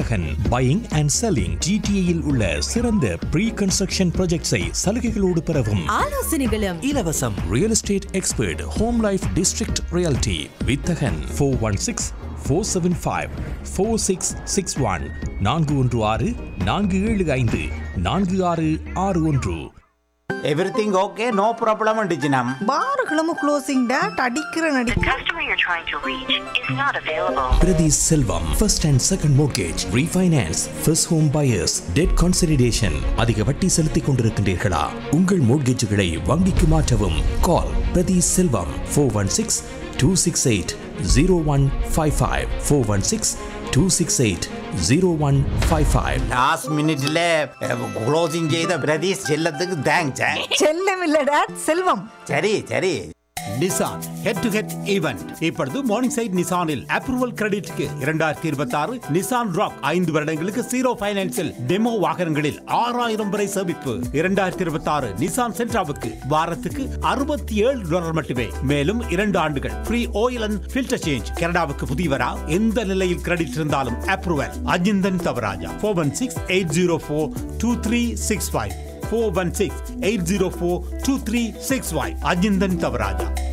Vithagan. Buying and selling ஜிடிஏயில் உள்ள சிறந்த pre construction ப்ராஜெக்ட்ஸை சலுகைகளோடு பெறவும். ஆலோசனைகளும் இலவசம். Real estate expert home life district reality வித்தகன் 416-475-4661 416-475-4661. Everything okay, no problem டிஜினம். பாருகளும் closing date அடிக்கிற நடி. The customer you're trying to reach is not available. Priti Selvam, first and second mortgage, refinance, first home buyers, debt consolidation. அதிக வட்டி செலுத்திக் கொண்டிருக்கின்றீர்களா? உங்கள் மோட்கேஜுகளை வங்கிக்கு மாற்றவும். கால் பிரதி செல்வம் 416-268-0155 416-268-0155. Last மினிட்ல க்ளோசிங் செய்த பிரதீஷ் செல்லத்துக்கு தேங்க்ஸ். செல்லம் இல்ல டேட் செல்வம். சரி சரி. Nissan head to head event இப்பொழுது morning side நிசானில் approval கிரெடிட்க்கு 2026 Nissan rock 5 வருடங்களுக்கு 0 ஃபைனான்ஸில் டெமோ வாகனங்களில் 6000 வரை சேமிப்பு. 2026 நிசான் சென்ட்ராவுக்கு வாரத்துக்கு $67 மட்டுமே. மேலும் 2 ஆண்டுகள் free oil and filter change. கனடாவுக்கு புதியவரா? எந்த நிலையில் கிரெடிட் இருந்தாலும் அப்ரூவல். அஜிந்தன் தவராஜா 416-804-2365 416-804-2365 அஜிந்தன் தவராஜா.